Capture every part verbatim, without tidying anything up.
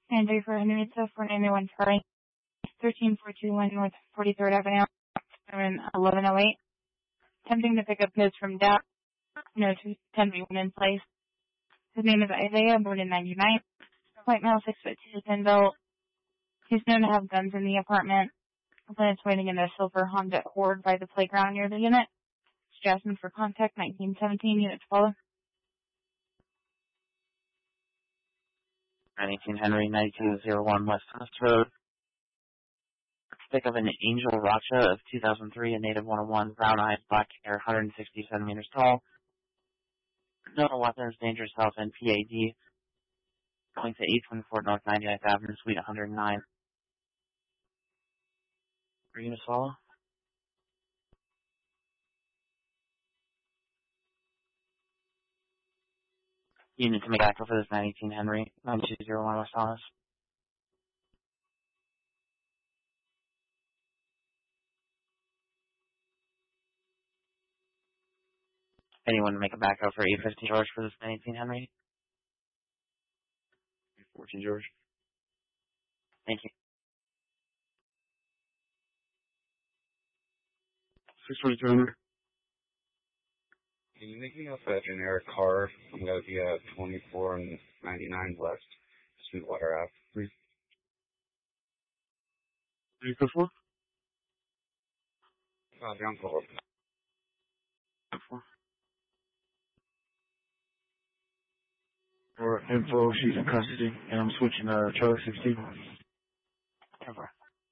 Andrew for Henrietta four ninety-one Charlie, thirteen four two one North forty-third Avenue, eleven oh eight. Attempting to pick up goods from Dow, no, to ten Women Place. His name is Isaiah, born in ninety-nine. White male, six foot two, thin built. He's known to have guns in the apartment. Plants waiting in a silver Honda Accord by the playground near the unit. Jasmine for contact, nineteen seventeen, unit to follow. nineteen Henry, ninety-two oh one West West Road. Pick up an Angel Racha of two thousand three, a native one oh one, brown eyes, black hair, one hundred sixty centimeters tall. No weapons, dangerous health, and P A D. Going to eight twenty-four North ninety-ninth Avenue, Suite one hundred nine. Are you going to follow? You need to make back for this nineteen Henry, ninety-two oh one West Thomas. Anyone make a backup for eight fifteen George for this nineteen Henry? fourteen George. Thank you. six twenty-two Henry. Can you make me off a generic car? I'm going to be at twenty-four and ninety-nine West Sweetwater Ave, please. Are you good for? Uh, down floor. For info, she's in custody, and I'm switching to uh, Charlie sixteen. Over.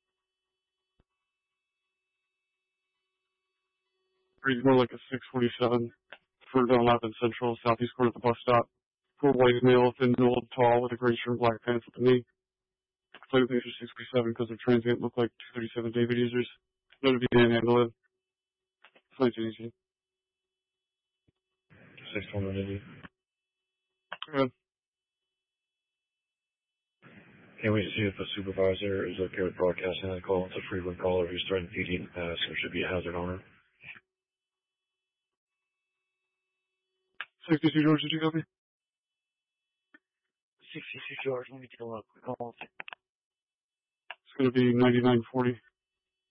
He's more like a six forty-seven for Dunlap and Central, southeast corner of the bus stop. Full white male, thin build, tall, with a gray shirt and black pants at the knee. Play with me for six forty-seven because their transient look like two thirty-seven David users. Let it be Dan handle it. It's nineteen eighteen. six twenty. Good. Can't wait to see if a supervisor is okay with broadcasting that call. It's a frequent caller who's threatened P D in the past, so there should be a hazard on her. sixty-two George, did you copy? sixty-two George, let me take a look. Call. It's going to be ninety-nine forty.